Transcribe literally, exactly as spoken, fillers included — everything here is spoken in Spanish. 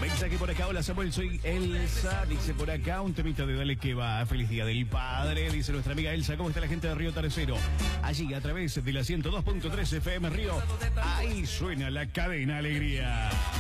Mensaje por acá, hola Samuel, soy Elsa, dice por acá, un temita de Dale que va, feliz día del padre, dice nuestra amiga Elsa, ¿cómo está la gente de Río Tercero? Allí a través de la ciento dos punto tres F M Río, ahí suena la cadena Alegría.